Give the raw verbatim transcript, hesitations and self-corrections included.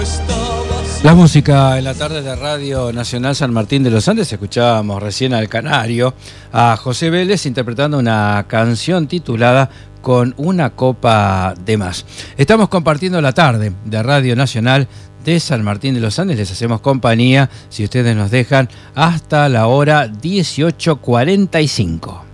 La música en la tarde de Radio Nacional San Martín de los Andes. Escuchábamos recién al canario, a José Vélez, interpretando una canción titulada Con una copa de más. Estamos compartiendo la tarde de Radio Nacional de San Martín de los Andes. Les hacemos compañía, si ustedes nos dejan, hasta la hora dieciocho cuarenta y cinco.